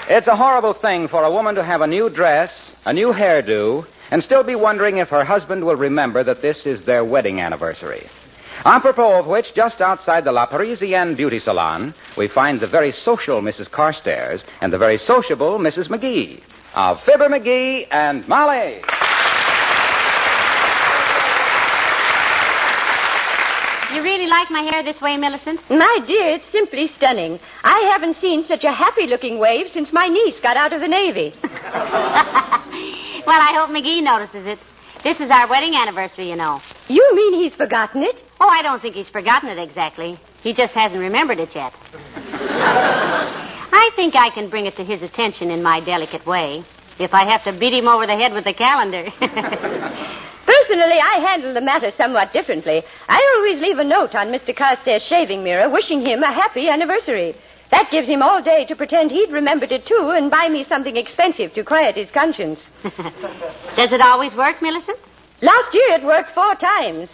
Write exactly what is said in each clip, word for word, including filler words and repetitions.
It's a horrible thing for a woman to have a new dress, a new hairdo, and still be wondering if her husband will remember that this is their wedding anniversary. Apropos of which, just outside the La Parisienne Beauty Salon, we find the very social Missus Carstairs and the very sociable Missus McGee of Fibber McGee and Molly. You really like my hair this way, Millicent? My dear, it's simply stunning. I haven't seen such a happy-looking wave since my niece got out of the Navy. Well, I hope McGee notices it. This is our wedding anniversary, you know. You mean he's forgotten it? Oh, I don't think he's forgotten it exactly. He just hasn't remembered it yet. I think I can bring it to his attention in my delicate way, if I have to beat him over the head with the calendar. Personally, I handle the matter somewhat differently. I always leave a note on Mister Carstairs' shaving mirror wishing him a happy anniversary. That gives him all day to pretend he'd remembered it, too, and buy me something expensive to quiet his conscience. Does it always work, Millicent? Last year it worked four times.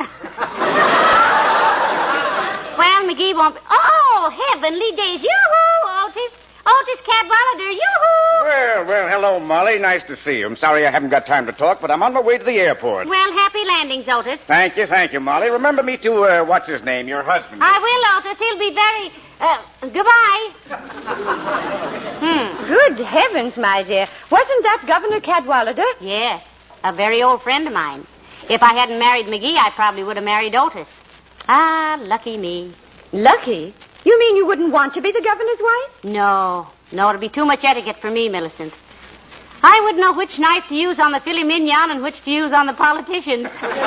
Well, McGee won't be... Oh, heavenly days. Yoo-hoo, Otis. Otis Cadwallader, yoo-hoo. Well, well, hello, Molly. Nice to see you. I'm sorry I haven't got time to talk, but I'm on my way to the airport. Well, happy landings, Otis. Thank you, thank you, Molly. Remember me to, uh, what's his name, your husband. I will, Otis. He'll be very... Uh, goodbye. hmm. Good heavens, my dear. Wasn't that Governor Cadwallader? Yes, a very old friend of mine. If I hadn't married McGee, I probably would have married Otis. Ah, lucky me. Lucky? You mean you wouldn't want to be the governor's wife? No. No, it'd be too much etiquette for me, Millicent. I wouldn't know which knife to use on the filet mignon and which to use on the politicians.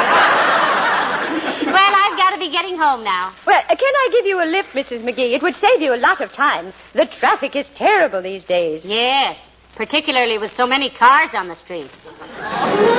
Well, I've got to be getting home now. Well, uh, can I give you a lift, Missus McGee? It would save you a lot of time. The traffic is terrible these days. Yes, particularly with so many cars on the street.